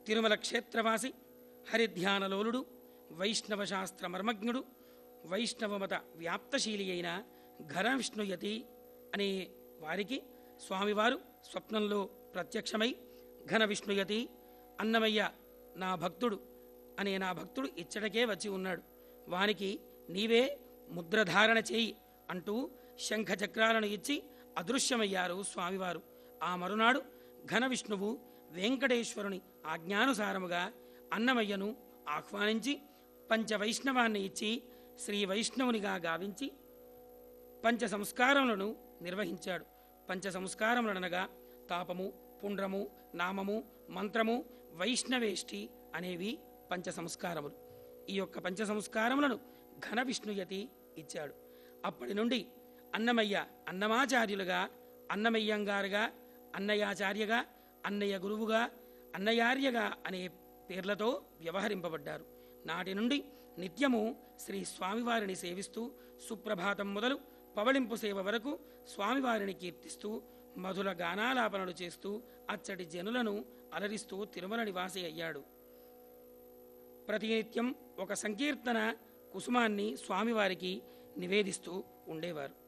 తిరుమల క్షేత్రవాసి, హరిధ్యానలోలుడు, వైష్ణవ శాస్త్ర మర్మజ్ఞుడు, వైష్ణవమత వ్యాప్తశీలి అయిన ఘన విష్ణుయతి అనే వారికి స్వామివారు స్వప్నంలో ప్రత్యక్షమై, ఘన విష్ణుయతి, అన్నమయ్య నా భక్తుడు అనే నా భక్తుడు ఇచ్చటకే వచ్చి ఉన్నాడు, వానికి నీవే ముద్రధారణ చేయి అంటూ శంఖచక్రాలను ఇచ్చి అదృశ్యమయ్యారు స్వామివారు. ఆ మరునాడు ఘన విష్ణువు వెంకటేశ్వరుని ఆజ్ఞానుసారముగా అన్నమయ్యను ఆహ్వానించి పంచవైష్ణవాన్ని ఇచ్చి శ్రీ వైష్ణవునిగా గావించి పంచ సంస్కారములను నిర్వహించాడు. పంచ సంస్కారములనగా తాపము, పుండ్రము, నామము, మంత్రము, వైష్ణవేష్టి అనేవి పంచ సంస్కారములు. ఈ యొక్క పంచ సంస్కారములను ఘన విష్ణుయతి ఇచ్చాడు. అప్పటి నుండి అన్నమయ్య అన్నమాచార్యులుగా, అన్నమయ్యంగారుగా, అన్నయాచార్యగా, అన్నయ్య గురువుగా, అన్నయార్యగా అనే పేర్లతో వ్యవహరింపబడ్డారు. నాటి నుండి నిత్యము శ్రీ స్వామివారిని సేవిస్తూ సుప్రభాతం మొదలు పవళింపు సేవ వరకు స్వామివారిని కీర్తిస్తూ మధుర గానాలాపనలు చేస్తూ అచ్చటి జనులను అలరిస్తూ తిరుమల నివాసి అయ్యాడు. ప్రతినిత్యం ఒక సంకీర్తన కుసుమాన్ని స్వామివారికి నివేదిస్తూ ఉండేవారు.